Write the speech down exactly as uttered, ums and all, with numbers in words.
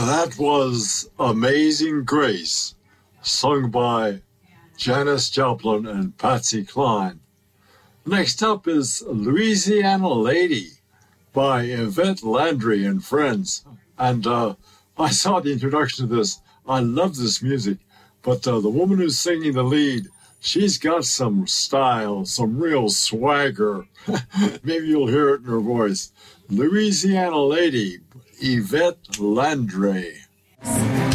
That was Amazing Grace, sung by Janis Joplin and Patsy Cline. Next up is Louisiana Lady by Yvette Landry and Friends. And uh, I saw the introduction to this. I love this music, but uh, the woman who's singing the lead, she's got some style, some real swagger. Maybe you'll hear it in her voice. Louisiana Lady, Yvette Landry.